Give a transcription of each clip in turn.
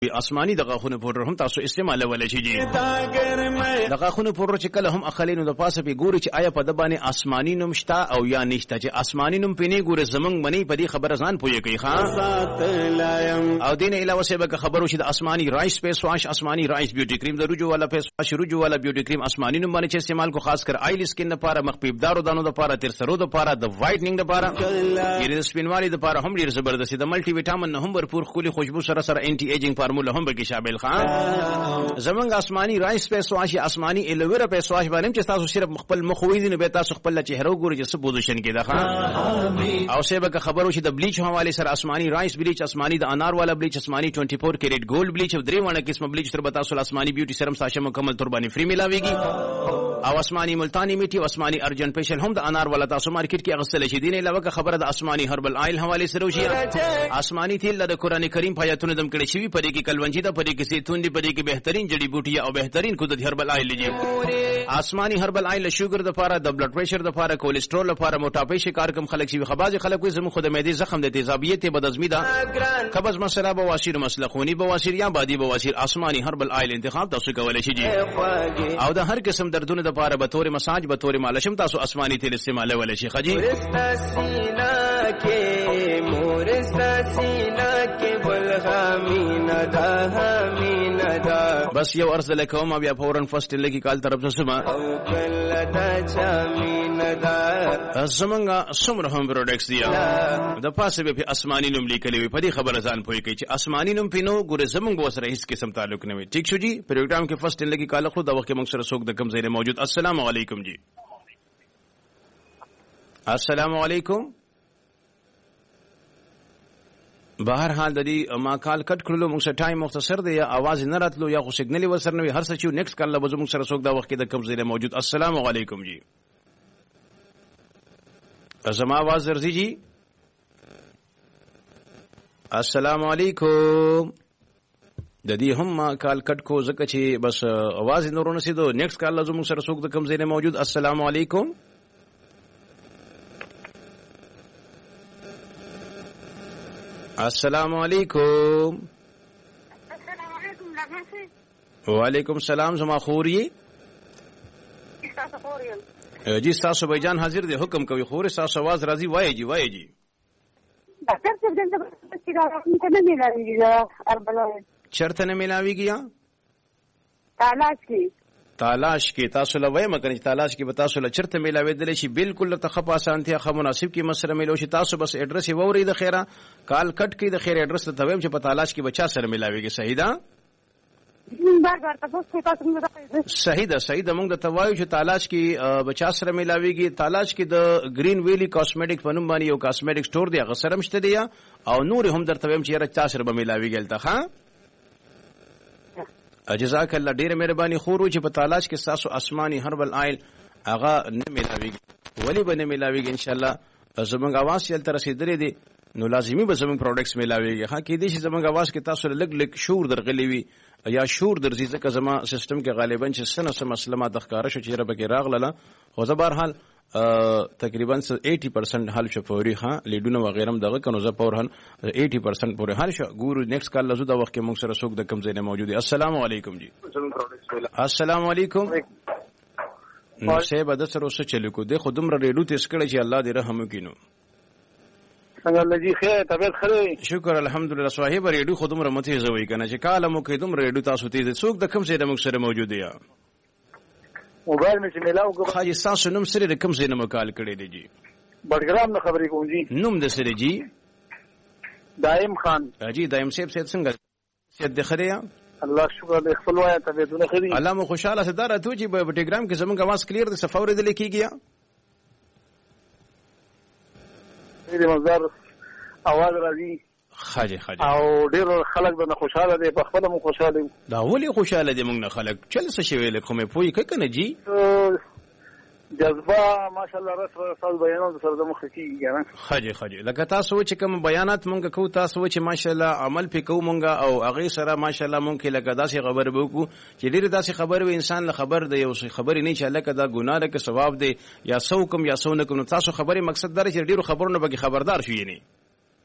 آسماني د غاخونو پودر هم تاسو استعمالولای شئ جی. د غاخونو پودر چې کله هم اخلینو د پاسه په ګوري چې آیا په د باندې آسماني نوم شته او یا نشته. چې آسماني نوم پینې ګوره زمنګ منی په دې خبره ځان پوي کوي ښا. او دین علاوه سه به خبرو چې د آسماني رایس فیس واش، آسماني رایس بیوټي کریم، د رجو والا فیس واش، رجو والا بیوټي کریم آسماني نوم باندې استعمال کو، خاص کر آیل سکین لپاره، مخ پیبدارو دانو لپاره، تر سرو لپاره، د وایټنینګ لپاره، د سپینوالي لپاره هم ډیر زبردست د ملټي وټامین نه هم ورپور خولي خوشبو سره سره انټي ایجینګ فارمولا هم به شامل خان. زمنګ آسماني رایس فیس واش، آسماني الویرا فیس واش باندې چې تاسو صرف خپل مخ وې دي، به تاسو خپل چهره وګورئ چې څه پوزیشن کې ده خان. او سه به خبرو چې د بلیچ حواله سره آسماني رایس بلیچ، آسماني د انار والا بلیچ، آسماني 24 کیرټ ګولډ بلیچ او درې وانه قسم بلیچ تر تاسو آسماني بیوټي سرم ساشه مکمل تور باندې فری ملاويږي. او آسماني ملتانی میټي او آسماني ارجن فیشل هم د انار والا تاسو مارکیټ کې اغستل شي. دین علاوه خبره د آسماني هربل آیل حواله سره وشي. آسماني تیل د قران کریم په آیاتونو دم کړي شوی، پرې کې کلونجي ده، پرې کې زیتون دی، پرې کې بهترین جڑی بوټي او بهترین قدرت هربل آیل لږي. آسماني هربل آیل شوګر د لپاره، د بلډ پريشر د لپاره، کولیسټرول لپاره، موټاپۍ شکار کم خلک شي، خباز خلک زمو خود معدې زخم د تیزابیت بدهضمي ده، قبض مسله، بواسیر مسله، خونی بواسیر یا بادي بواسیر، آسماني هربل آیل انتخاب تاسو کولای شئ. او د هر قسم دردونو د لپاره به تور مساج، به تور مالشم تاسو آسماني تیل استعمالولای شئ خجی. بس یو ارز لکوم بیا فورن فرست لګي کال طرف ته سما زمونږه څومره هم پروډکټس دي د پاسه به آسماني نوم لیکلي وي. په دې خبره ځان پوي کوي چې آسماني نوم پینو ګوره زمونږ وسره هیڅ قسم تعلق نه وي. ٹھیک شو جی. پروګرام کې فرست لګي کال خو دا وخت موږ سره څوک د کم ځای موجود. السلام علیکم جی. السلام علیکم. بهر حال د دې ما کال کټ کړلو، موږ سره ټایم مختصر دی، یا आवाज نه راتلو یا خو سیګنل وسر نه وي، هر څه چې نیکسټ کال له موږ سره څوک دا وخت کې د کم ځای موجود. السلام علیکم جی. زما आवाज درځي جی. السلام علیکم. د دې هم ما کال کټ کو ځکه چې بس आवाज نورونه سیدو نیکسټ کال له موږ سره څوک د کم ځای موجود. السلام علیکم. السلام علیکم. وعلیکم السلام. زما خوري جی تاسو بھائی حاضر دی، حکم کوي. خور تاسو आवाज راځي. وای جی وای جی. ډاکټر صاحب دلته چې نه ملاويږي چرته نه ملاويږي یا تالاش کې تاسو لوي مګر چې تالاش کې به تاسو له چرته ملاويدل شي بالکل ته خپ اسانتیا خو مناسب کې مسره ملو شي. تاسو بس اډرس یې ووري د خیره کال کټ کې د خیره اډرس ته ویم چې په تالاش کې بچا سره ملاويږي. صحیح ده؟ صحیح ده موږ د توایو چې تالاش کې بچا سره ملاويږي. تالاش کې د گرین ویلی کاسمیټک په نوم باندې یو کاسمیټک سٹور دی، هغه سره مشته دی او نور هم درته ویم چې را چا سره به ملاويږي. ها جزاک الله، ډیره مهرباني. خورو چې په تالاش کې تاسو آسماني هربل آیل هغه نه ملاويږي، ولی به نه ملاويږي ان شاء الله. زمونږ आवाज یې تر رسیدلې دي نو لازمي به زمونږ پروډکټس ملاويږي. ها کې دې چې زمونږ आवाज کې تاسو لګ شور درغلي وي یا شور درځي، ځکه زما سیستم کې غالبا چې سنه مسله ما د ښکارا شو چې رب کې راغله. خو زه بهر حال تقریبا 80% حل شو فوري. ها لیډونه وغیرہ دغه کنو زه پورهن 80% پورې حل شو. ګورو نیکسټ کال لزو دا وخت کې موږ سره څوک د کم ځای نه موجود دي. السلام علیکم جی. السلام علیکم. نو سه بد سره وسه چلو کو د خودم ریډو تیس کړی چې الله دې رحم وکینو. څنګه لږی خیر طبيعت خره؟ شکر الحمدلله. صاحب ریډو خودم رمته زوي کنه چې کاله مو کې دوم ریډو تاسو ته څوک د کم ځای نه موږ سره موجود دي. موبایل مې چې ملاو کو خاجي تاسو نوم سره د کوم ځای نه مکال کړی دی جی؟ بډګرام نه خبرې کوم جی. نوم د سره جی؟ دائم خان. جی دائم صاحب څنګه سید د خره؟ الله شکر دې خپل وای طبيعتونه خري. الله مو خوشاله ستاره ته چې په ټیګرام کې زموږ आवाज کلیر د صفاورې د لیکيږي. دې مزدار आवाज راځي. خاجه او ډیر خلک به خوشاله دي، په خپل مو خوشاله. دا ولي خوشاله دي موږ نه خلک چل څه شوی لکه مې پوي کنه جی. جذبه ماشاءالله رسول بیانات سره د مخ کیږي. خاجه لکه تاسو چې کوم بیانات مونږ کوو، تاسو چې ماشاءالله عمل پې کوو مونږ او هغه سره ماشاءالله مونږ لکه داسې خبر به وکړو چې ډېر داسې خبر وي انسان له خبر دی یو خبرې نه چې لکه دا ګناه ده که ثواب دی یا سو کوم یا سو نه کوم. تاسو خبرې مقصد دا چې ډېرو خبرونو به خبردار شو. یعنی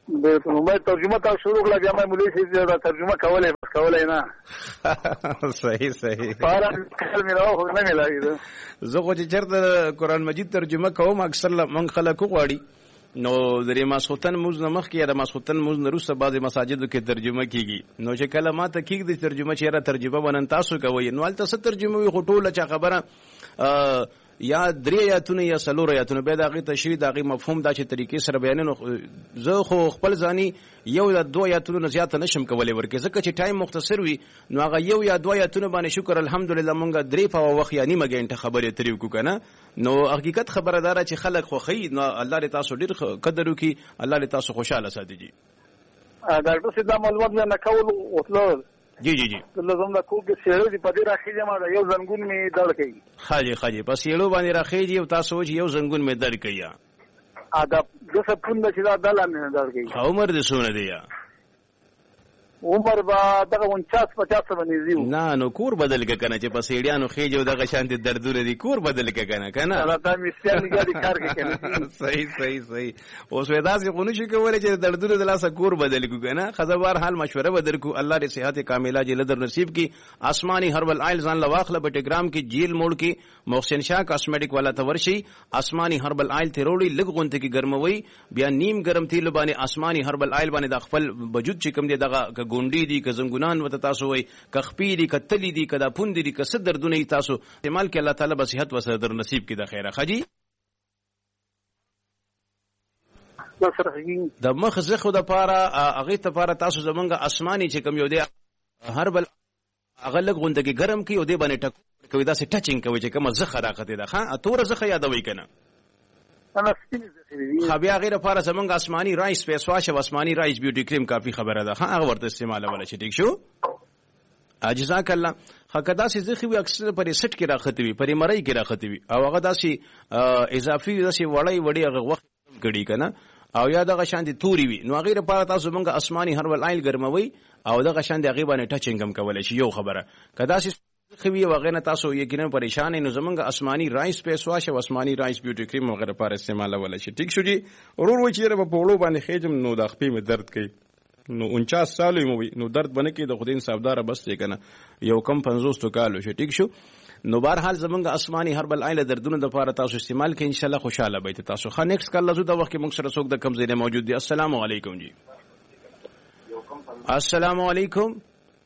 بالکل مې ترجمه تاسو شروع کړه بیا مې مولوي صاحب دا ترجمه کولای نه صحیح پارا کله مې راو نه ملایي زه خو چې چېرته قرآن مجید ترجمه کوم اکثر من خلک غواړي نو درې ماسختن موږ نه مخکې یا د ماسختن موږ نه وروسته بعضې مساجدو کې ترجمه کیږي نو چې کله ما ته کېږدي ترجمه چې یاره ترجمه به نن تاسو کوئ نو هلته څه ترجمه وي خو ټوله چا خبره یا 3 آیاتونه یا 4 آیاتونه بیا د هغې تشریح د هغې مفهوم دا چې طریقې سره بیانوي زه خو خپل ځاني یو یا 2 آیاتونو نه زیاته نشم کولی ورکې ځکه چې ټایم مختصر وي نو هغه یو یا 2 آیاتونه باندې شکر الحمدلله مونږ 3 په وخت یا نیمه ګنټه خبرې ترې وکړو که نه نو حقیقت خبره داره چې خلک خوښوي نو الله دې تاسو ډېر قدر وکړي الله دې تاسو خوشحاله ساتي جي ډاکټر صاحب دا معلومات بیا نه کول وتلو جی لازم دا کوم کې سیړو دی په دې راخیږي ما دا یو زنګون می دړ کوي خاجي په سیړو باندې راخیږي او تاسو چې یو زنګون می دړ کوي دا د سپون د چې دا دلان نه دړ کوي عمر دې سونه دی یا عمر با دغه 49-50 باندې زیو نه نو کور بدل ک کنه چې په سیړیانو خېجو دغه شانت دردونه دي کور بدل ک کنه دا تا مستیان لګي کار کوي صحیح اوس ودا سي غونو شي کولای چې دردونه د لاسه کور بدل کو کنه خزبار حال مشوره بدل کو الله دې صحت کامله جل در نصیب کی آسمانی هربل آیل ځان لواخله په ټیګرام کې جیل موړ کې محسن شاه کاسمیټک والا تورشي آسمانی هربل آیل تیروړي لګ غونته کې ګرموي بیا نیم ګرم تیل باندې آسمانی هربل آیل باندې د خپل وجود چې کوم دی دغه ګونډي دي که زنګونان وته تاسو وای که خپې دي که تلی دي که دا پوندې دي که څه دردونه تاسو استعمال کې الله تعالی به صحت وسره در نصیب کړي د خیره خجی د مخ زخو د پاره هغه ته پاره تاسو زمونږ آسماني چې کوم یو دی هر بل هغه لږ غونډه کې ګرم کی او دی باندې ټک کوي دا سه ټچینګ کوي چې کوم زخه راغته ده ها تور زخه یادوي کنه بیا غیر لپاره زمونږ آسماني رایس فیس واش او آسماني رایس بیوټي کریم کافي خبره ده هغه ورته استعمالوله شي ټیک شو جزاک الله خکدا سي زخي وي اکثر پر سټ کې راخته وي پر مړی کې راخته وي او هغه داسي اضافي داسي وړي هغه وخت کړي کنه او یا دغه شان دي توري وي نو غیر لپاره تاسو مونږ آسماني هربل آیل ګرموي او دغه شان دي هغه باندې ټچینګ هم کولای شي یو خبره کدا سي خوي وغیرہ تاسو یقینا پریشان نو زمونږ آسماني رایس فیس واش او آسماني رایس بیوټي کریم وغیرہ پر استعمال ولا شي ټیک شو جی ورور و چیرې په پوړو باندې خېجم نو د خپې مې درد کوي نو 49 سال مو نو درد باندې کې د خدای صاحبدار بس دی کنه یو کم 50 کالو شي ټیک شو نو بهر حال زمونږ آسماني هربل آیل دردونه د لپاره تاسو استعمال کې ان شاء الله خوشاله به تاسو خا نیکست کال لزو د وخت کې موږ سره څوک د کم زینه موجود دي السلام علیکم جی السلام علیکم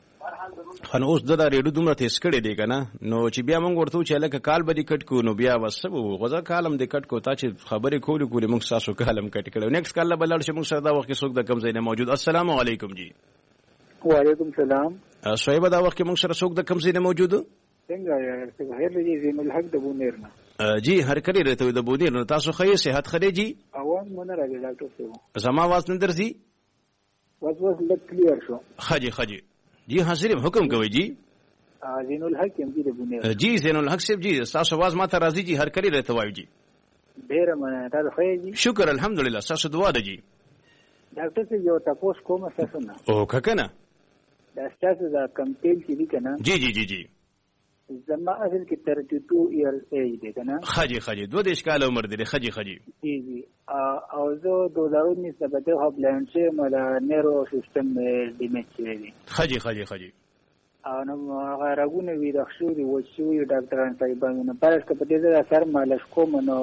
خن اوس د ریډو دومره تیز کړی دی کنه نو چې بیا موږ ورته چې لکه کال به کټ کو نو بیا وسبو غوځه کالم د کټ کو تا چې خبرې کولې موږ تاسو کالم کټ کړو نیکست کال به لړ شي موږ سره دا وخت کې څوک د کم زینه موجود السلام علیکم جی وعلیکم السلام صہیب دا وخت کې موږ سره څوک د کم زینه موجود څنګه یار هر دې زین الحق د بونیر نه جی هر کړي رته د بونیر نو تاسو خې صحت خري جی اواز مونږ راځي ډاکټر صاحب زما आवाज نندر سي واز لک کلیر شو خجي جی حاضر حکم کوي جی زین الحق یم جی د بونیر جی زین الحق صاحب جی تاسو आवाज ماته راځي جی هر کړي رته وایي جی ډیر مننه تاسو خې جی شکر الحمدلله تاسو دعا ده جی ډاکټر صاحب یو تاسو کوم تاسو نه او کنه دا تاسو دا کمپیل چې دی کنه جی زما اصل کې 32 ایئرز ایج دی کنه خجي 22 کال عمر دی خجي جی او زه 2019 څخه په هابلند کې مله نیرو سیستم ډیمیج دی خجي نو هغه راغونه وی د خشو دی و چې ډاکټران صاحبانو پرس کې په دې اثر مالش کوم نو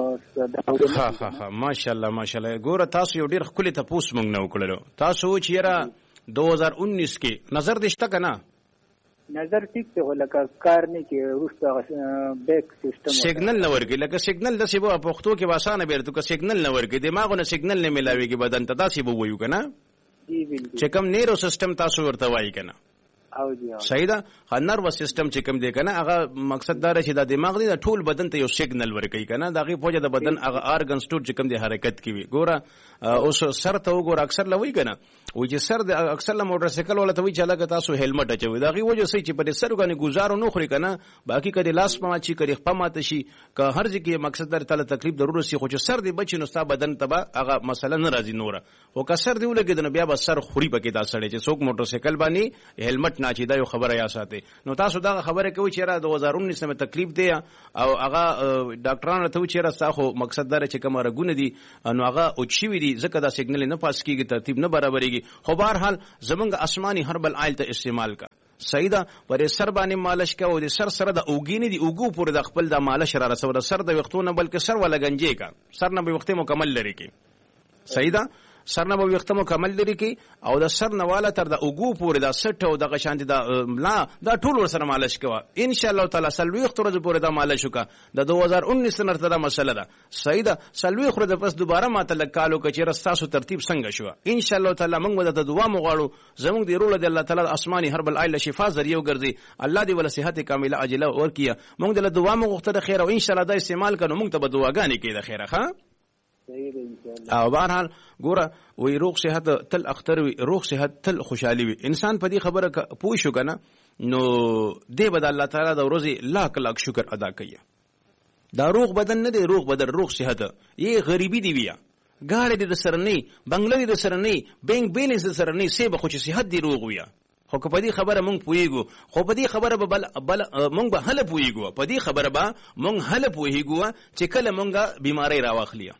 ها ماشاءالله ګوره تاسو یو ډیر خپل ته پوس مونږ نه وکړو تاسو چې را 2019 کې نظر دشته کنه نظر ټیک ته لکه کار نه کې روسته بیک سیستم سیګنل نه ورګي لکه سیګنل د سی په پښتو کې واسانه بیرته کو سیګنل نه ورګي دماغونه سیګنل نه ملاويږي بدن ته داسې بو وایو کنه جی بالکل چې کوم نیرو سیستم تاسو ورته وایي کنه او جی صحیح ده نرو سیستم چې کوم دی کنه هغه مقصد دا چې د دماغ دی د ټول بدن ته یو سیګنل ورکوي کنه دا غي فوجه د بدن هغه ارګنز ټول چې کوم دی حرکت کوي ګوره اوس سر ته وګوره اکثر لوي کنه و چې سر د اکثر له موټر سایکل ولا ته وی چې لګه تاسو هیلمټ اچوي دا غي وجه سي چې په سر باندې گزارو نه خوري کنه باقي کدي لاس پما چی کړي خپمات شي که هر ځکه مقصد در تعالی تکلیف ضرورت سي خو چې سر دی بچي نو ستا بدن تبا هغه مسله نه راځي نور او که سر دی ولګي د بیا به سر خوري پکې دا سړی چې څوک موټر سایکل باندې هیلمټ घटना چې دا یو خبره یا ساتي. نو تاسو دا خبره کوي چې را 2019 میں تکلیف دی او هغه ډاکټرانو ته چې را ساخو مقصد دا چې کوم رګونه دي نو هغه او چوي دي ځکه دا سیګنل نه پاس کیږي ترتیب نه برابرېږي. خو بهر حال زمونږ آسماني هربل آیل ته استعمال کا سیدا پر سر باندې مالش کا او د سر سره د اوګینې دی اوګو پورې د خپل د مالش را رسو د سر د وختونه بلکې سر ولا گنجې کا سر نه به وخت مکمل لري کی سیدا سر نه به وخت مکمل لري کی او د سر نه والا تر د اوګو پورې د سټ او د غشانتي د لا دا ټول ور سره مالش کوا ان شاء الله تعالی سلوي وخت ورځ پورې د مالش وکا د 2019 سره تر مسله ده سیدا سلوي وخت د پس دوباره ماته لکالو کچې رستاسو ترتیب څنګه شو ان شاء الله تعالی موږ د دعا مغواړو زموږ دی رول د الله تعالی آسماني هربل آیل شفا ذریعہ وګرځي الله دی ول صحت کامله عاجله ورکیه موږ د دعا مغوښته د خیر او ان شاء الله د استعمال کنو موږ ته دعاګانې کې د خیره ښه او بهرحال ګوره وی روغ صحت تل اختر وی روغ صحت تل خوشحالي وي انسان په دې خبره پوه شو کنه نو دې بد الله تعالی د ورځې لاک لاک شکر ادا کوي. دا روغ بدن نه دی روغ بدن روغ صحت یې غریبي دی بیا ګاړې د سرنی بنگلې د سرنی بینک بیلنس د سرنی سه به خو صحت دی روغ ویا خو په دې خبره مونږ پوېګو خو په دې خبره به بل مونږ به هله پوېګو په دې خبره به مونږ هله پوېګو چې کله مونږه بیماری راوخلیه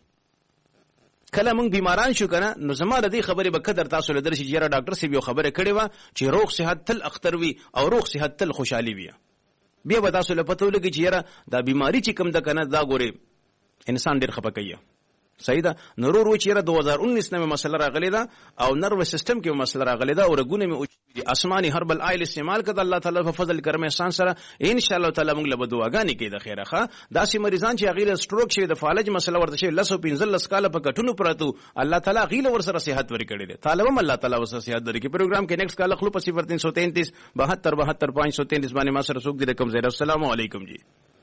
کله مونږ بیماران شو کنه نو زما د دې خبرې به قدر تاسو له درشي جره ډاکټر سی یو خبره کړې و چې روغ صحت تل اختر وي او روغ صحت تل خوشحالي وي بیا به تاسو له پته ولګي چې یاره دا بیماری چې کوم د کنه دا ګوري انسان ډیر خپه کوي صحیح ده نورور و چې 2019 نه مسله راغلی ده او نرو سیستم کې مسله راغلی ده او رګونه می اوچې آسماني هربل آیل استعمال کړه الله تعالی په فضل کرم احسان سره ان شاء الله تعالی موږ له دعاګانې کې د خیره ښه داسې مریضان چې غیله سټروک شي د فالج مسله ورته شي 15 کال په کټونو پراتو الله تعالی غیله ور سره صحت ورکړي دي طالبم الله تعالی ور سره صحت ورکړي پروګرام کې نیکسټ کال خپل 0333 72 533 باندې ما سره سوق دي رقم 0 السلام علیکم جی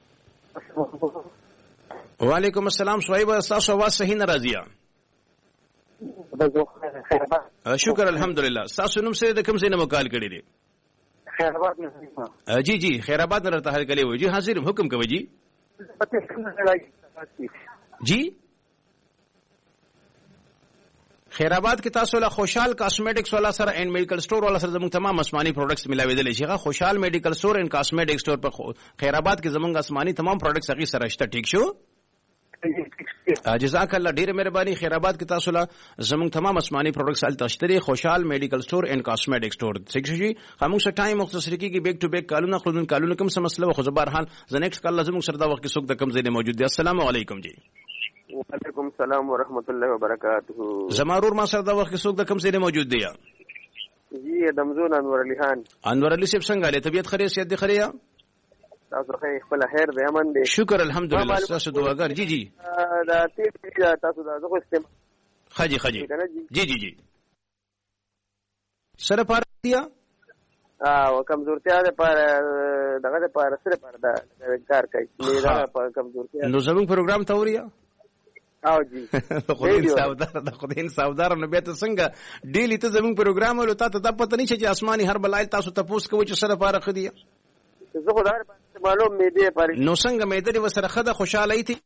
وعلیکم السلام صہیب تاسو आवाज صحیح ناراضیه شکر الحمدلله تاسو نوم سره د کوم ځای نه مکال کړی دی خیرآباد نه جی جی خیرآباد نه ته کلی وي جی حاضر حکم کوي جی جی خیرآباد کې تاسو له خوشحال کاسمیټکس والا سره اینڈ میډیکل سٹور والا سره زموږ تمام آسمانی پروډکټس ملاوي دي شيغه خوشحال میډیکل سٹور اینڈ کاسمیټک سٹور په خیرآباد کې زموږ آسمانی تمام پروډکټس هغه سره شته ټیک شو جزاک الله ډیره مهرباني خیرآباد کې تاسو له زموږ تمام آسمانی پروډکټس ال تشتري خوشحال میډیکل سٹور اینڈ کاسمیټک سٹور څنګه شي همغه ټایم مختصر کیږي بیک ټو بیک کالونه خلون کالونه کوم څه مسله خو زبر حال ز نیکسټ کال لازم سره دا وخت کې څوک د کم ځای موجود دي السلام علیکم جی وعلیکم السلام ورحمۃ اللہ وبرکاتہ زمارور ما سره دا وخت کې څوک د کم ځای موجود دی جی دمزون انور علی خان انور علی صاحب څنګه له طبیعت خري سیادت خري تاسو خیر خپل خیر دی امن دی شکر الحمدلله تاسو دعاګر جی جی دا تاسو دا زه استعمال خاجي جی جی جی سره پارتیا او کمزورتیا ده پر دغه پر سره پر دا کار کوي دا پر کمزورتیا نو زموږ پروګرام توریا او جی خدای سودار نو به ته څنګه ډیلی ته زموږ پروګرام ولو ته پته نه چې آسماني هر بلای تاسو ته پوس کوي چې سره پاره خدي زه خدای معلوم مې دی پر نو څنګه مې د وسره خده خوشاله ایتي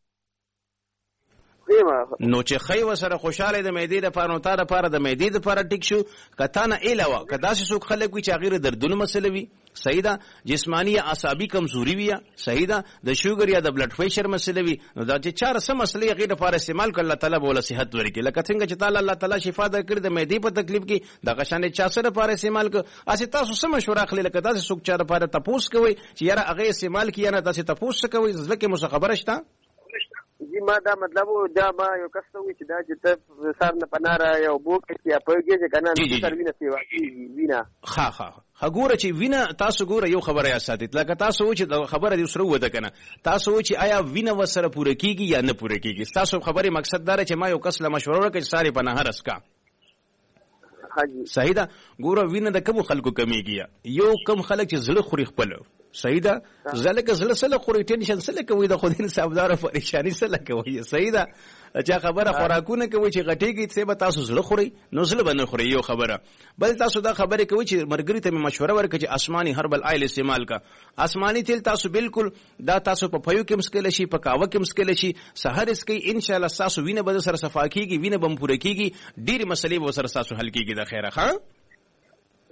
نو چې خی وسره خوشاله د مېدې د پاره نو تا د پاره د مېدې د پاره ټیک شو کته نه علاوه کدا چې څوک خلک وي چې غیر دردونه مسله وي صحیح ده جسمانی یا اعصابي کمزوري وي صحیح ده د شوګر یا د بلډ پریشر مسله وي نو دا چې چار سم مسلې غیر د پاره استعمال کړه الله تعالی بوله صحت ورکړي لکه څنګه چې تعالی الله تعالی شفا درکړي د مېدې په تکلیف کې د غشانې چا سره پاره استعمال کړه اسی تاسو سم مشوره اخلي لکه تاسو څوک چا پاره تپوس کوي چې یاره هغه استعمال کیه نه تاسو تپوس کوي ځکه مو خبره شته جی ما دا مطلب دا ما یو کس وی چې دا چې ته سر نه پناره یو بوک کې پوهیږي چې کنه سر وینه سی واقعي وینه ها ګوره چې وینه تاسو ګوره یو خبره یا ساتي لکه تاسو چې د خبره دې سره وته کنه تاسو چې آیا وینه وسره پوره کیږي یا نه پوره کیږي تاسو خبره مقصد دا چې ما یو کس له مشوره وکړ ساري پناه رسکا حاجی صحیح ده ګوره وینه د کوم خلکو کمیږي یو کم خلک چې زړه خوري خپل صحیح ده زلکه زړه سره خوري ټینشن سره کوي د خودین صاحبدار پریشانی سره کوي صحیح ده چې خبره خوراکونه کوي چې غټيږي څه به تاسو زړه خوري نو زړه باندې خوري یو خبره بل تاسو دا خبره کوي چې مرګري ته مشوره ورکړي چې آسماني هربل آیل استعمال کا آسماني تیل تاسو بالکل دا تاسو په پيو کې مسکل شي په کاوه کې مسکل شي سحر اس کې ان شاء الله تاسو وینه به سره صفا کیږي وینه بم پوره کیږي ډېری مسلې به سره تاسو حل کیږي د خیره ښه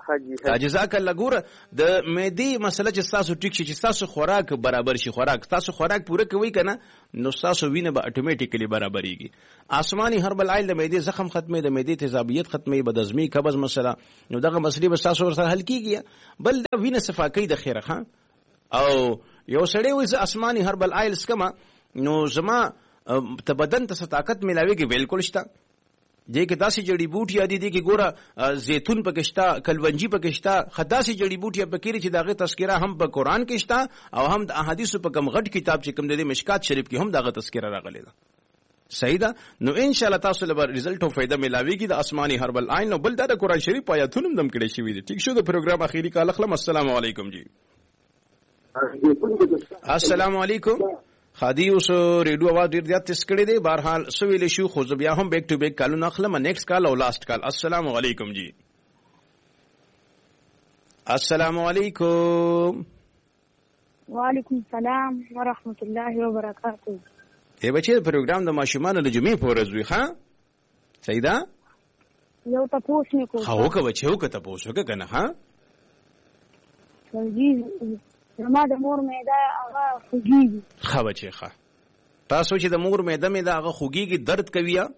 جزاک الله. ګوره د معدې مسله چې تاسو ټیک شي چې تاسو خوراک برابر شي، تاسو خوراک پوره کوي کنه نو تاسو وینه به اتوماتیکلی برابرېږي. آسماني هربل آیل د معدې زخم ختمي، د معدې تیزابیت ختمي، بدهضمي، قبض مسله، نو دغه مسلې به تاسو ورسره حل کیږي. بل د وینه صفا کوي د خیره ها. او یو سړی وایي آسماني هربل آیل سکما نو زما ته بدن ته طاقت ملاويږي، بالکل شته. دې کې داسې جړی بوټي دي دي کې ګوره زیتون پکې شته، کلونجي پکې شته، خداسي جړی بوټي پکې چې دغه تذکرہ هم په قران کې شته او هم د احادیثو په کم غټ کتاب چې کوم د مشکات شریف کې هم دغه تذکرہ راغلی ده. صحیح ده. نو ان شاء الله تاسو له رزلټ او فائدہ ملاويږي د آسماني هربل آیل. نو بل د قران شریف آیاتونه دم کړي شوی دي. ټیک شو، د پروګرام اخیری کال خلم. السلام علیکم جی. السلام علیکم. خادي اوس ریډیو आवाज ډیر زیات تس کړی دی. بهرحال سویل شو خو بیا هم بیک ټو بیک کالو نخلم. نیکسٹ کال او لاست کال. السلام علیکم جی. السلام علیکم. وعلیکم السلام ورحمۃ اللہ وبرکاتہ. ای بچی پروګرام د ماشومان د جمعې په ورځ وی ښا؟ صحیح ده. یو تاسو نه کوم. هاو که بچو که تاسو که کنه ها؟ زما د مور معده هغه خوږیږي. ښه بچی ښه. تاسو چې د مور معده هغه خوږیږي درد کوي یا؟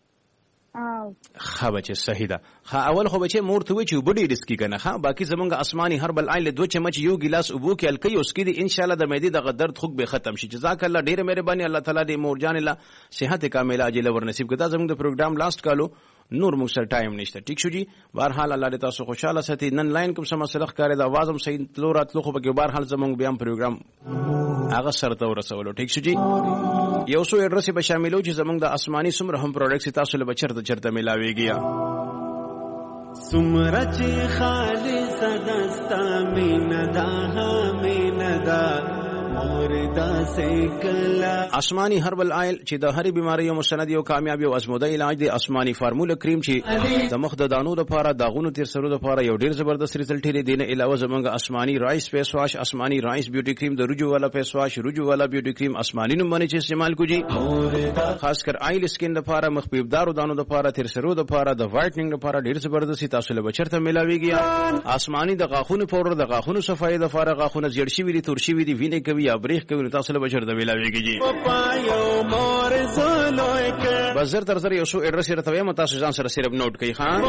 ښه بچی صحیح ده. ښه اول خو بچی مور ته وایي چې اوبه ډېرې څښي که نه ښه. باقي زمونږ آسماني هربل آیل 2 چمچ یو ګیلاس اوبو کې هلکوي او څکي دي انشاءالله د معدې دغه درد خوږ به ختم شي. جزاک الله، ډېره مهرباني. الله تعالی دې مور جان الله صحت کامله عاجله ور نصیب کړي. دا زمونږ د پروګرام لاست کالو، نور موږ سره ټایم نشته. ټیک شو جی. بهرحال الله دې تاسو خوشاله ساتي. نن لاین کوم سم مسله ښکارې د आवाज هم صحیح تلو راتلو خو به بهرحال زمونږ بیا پروګرام هغه سره ته ورسولو. ټیک شو جی. یو څو ایډرس به شاملو چې زمونږ د آسماني سمره هم پروډکټس تاسو له چرته ملاويږي. سمره چې خالص دستا میندا آسماني هربل آیل چې د هرې بیماری یو مستند یو کامیاب یو ازموده علاج دی. آسماني فارموله کریم چې د مخ د دانو لپاره، داغونو تیر سرو لپاره یو ډیر زبردست رزلټ لري. دینه علاوه زمونږ آسماني رایس فیس واش، آسماني رایس بیوټي کریم، د رجو والا فیس واش، رجو والا بیوټي کریم آسماني نوم باندې چې استعمال کوجی. خاص کر آیل سکین لپاره، مخ پیبدارو دانو لپاره، تیر سرو لپاره، د وایټنینګ لپاره ډیر زبردست تاسو له بچرته ملاويږي. آسماني د غاخونو پاوډر، د غاخونو صفایي لپاره، غاخونه زیړ شي وي، تور شي وي، وینې کوي یا بریخ کوي، تاسو له بچر د ملاويږي جی. بس زر تر زر یو څو ایډرس راته وایم، تاسو ځان سره صرف نوٹ کړئ ښا.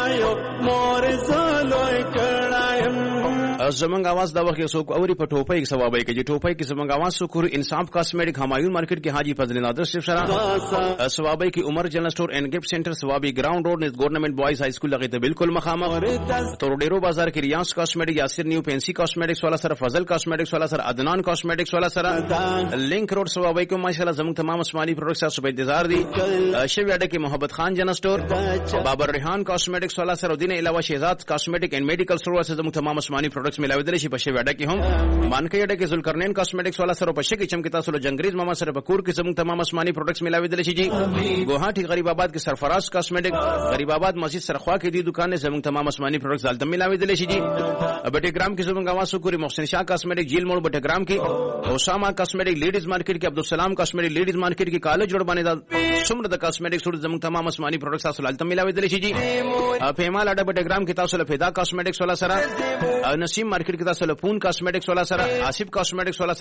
زمونږ आवाज دا وخت یو څوک اوري په ټوپۍ کې ثوابای کوي. ټوپۍ کې زمونږ आवाज سکور انصاف کاسمیټک همایون مارکیټ کې حاجی فضل نادر صاحب سره، ثوابای کې عمر جنرل سٹور اینڈ گفٹ سینټر، ثوابی گراوند روډ نس گورنمنٹ بوائز های سکول لغه ته بالکل مخامخ. توروډیرو بازار کې ریاض کاسمیټک، یاسر نیو فینسی کاسمیټکس والا سره، فضل کاسمیټکس والا سره، عدنان کاسمیټکس والا سره، لینک روډ ثوابای کې ماشاءالله زمونږ تمام آسماني پروډکټس تاسو په انتظار دي. شیواډه کې محمد خان جنرل سٹور، بابر ریحان کاسمیټکس والا سره، دین علاوه شهزاد کاسمیټک اینڈ میډیکل سٹور سره زمونږ تمام آسماني پروډکټس ملاوي شي. په شیواډه کې هم مانکیډه کې ذوالقرنین کاسمیټکس والا سره، په شکی چم کې تاسو له جنگریز ماما سره، په کور کې زموږ تمام آسماني پروډکټس ملاوي شي جی. ګوهاټي غریب آباد کې سرفراز کاسمیټک، غریب آباد مسجد سرخوا کې دی دکان زموږ تمام آسماني پروډکټس دلته ملاوي شي جی. بټګرام کې زموږ आवाज سکوري محسن شاه کاسمیټک، جیل موړ بټګرام کې، اوساما کاسمیټک لیډیز مارکیټ کې، عبدالسلام کاسمیټک لیډیز مارکیټ کې، کالج جوړ باندې دا څومره د کاسمیټک سره زموږ تمام آسماني پروډکټس تاسو دلته ملاوي شي جی. پیمال اډه بټګرام کې تاسو له فدا کاسمیټکس والا سره، نسیم مارکیټ کې تاسو له پون کاسمیټکس والا سره، آصف کاسمیټکس والا